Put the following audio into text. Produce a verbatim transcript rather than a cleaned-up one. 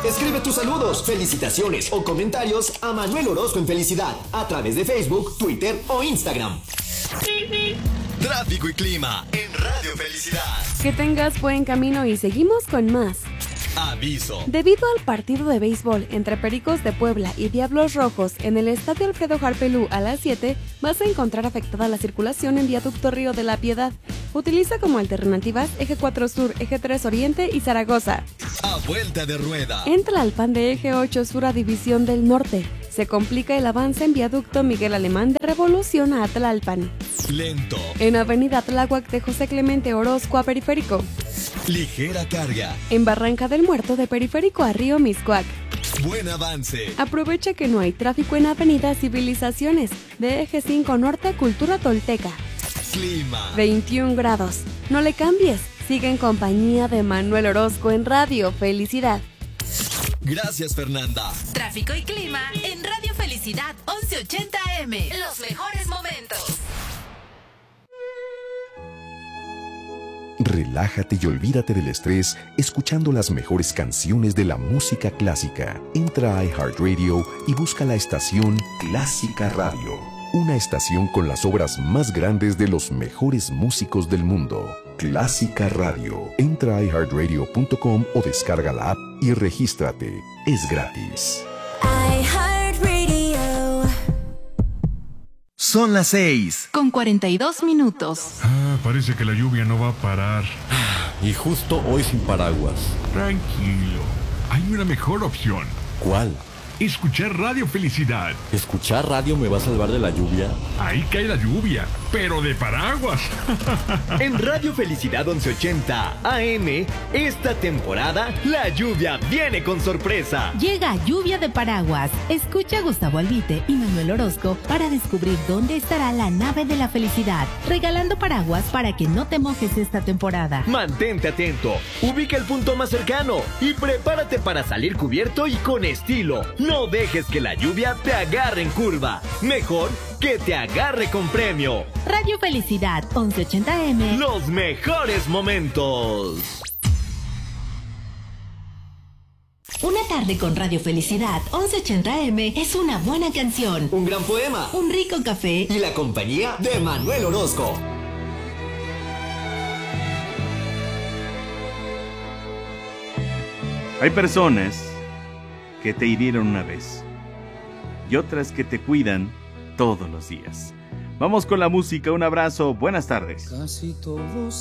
Escribe tus saludos, felicitaciones o comentarios a Manuel Orozco en Felicidad a través de Facebook, Twitter o Instagram. Tráfico y clima en Radio Felicidad. Que tengas buen camino y seguimos con más. Aviso. Debido al partido de béisbol entre Pericos de Puebla y Diablos Rojos en el Estadio Alfredo Harpelú a las siete, vas a encontrar afectada la circulación en Viaducto Río de la Piedad. Utiliza como alternativas Eje cuatro Sur, Eje tres Oriente y Zaragoza. A vuelta de rueda. Entra al P A N de Eje ocho Sur a División del Norte. Se complica el avance en Viaducto Miguel Alemán de Revolución a Tlalpan. Lento. En Avenida Tláhuac de José Clemente Orozco a Periférico. Ligera carga. En Barranca del Muerto de Periférico a Río Miscuac. Buen avance. Aprovecha que no hay tráfico en Avenida Civilizaciones de Eje cinco Norte a Cultura Tolteca. Clima. veintiún grados. No le cambies. Sigue en compañía de Manuel Orozco en Radio Felicidad. Gracias, Fernanda. Tráfico y clima en Radio Felicidad once ochenta A M. Los mejores momentos. Relájate y olvídate del estrés escuchando las mejores canciones de la música clásica. Entra a iHeartRadio y busca la estación Clásica Radio. Una estación con las obras más grandes de los mejores músicos del mundo. Clásica Radio. Entra a i heart radio punto com o descarga la app y regístrate. Es gratis. iHeartRadio. Son las seis. Con cuarenta y dos minutos. Ah, parece que la lluvia no va a parar. Y justo hoy sin paraguas. Tranquilo. Hay una mejor opción. ¿Cuál? Escuchar Radio Felicidad. ¿Escuchar radio me va a salvar de la lluvia? Ahí cae la lluvia, pero de paraguas. En Radio Felicidad once ochenta A M, esta temporada, la lluvia viene con sorpresa. Llega Lluvia de Paraguas. Escucha a Gustavo Albite y Manuel Orozco para descubrir dónde estará la nave de la felicidad, regalando paraguas para que no te mojes esta temporada. Mantente atento, ubica el punto más cercano y prepárate para salir cubierto y con estilo. No dejes que la lluvia te agarre en curva. Mejor que te agarre con premio. Radio Felicidad once ochenta A M. Los mejores momentos. Una tarde con Radio Felicidad once ochenta A M es una buena canción, un gran poema, un rico café y la compañía de Manuel Orozco. Hay personas que te hirieron una vez y otras que te cuidan todos los días. Vamos con la música, un abrazo, buenas tardes. Casi todos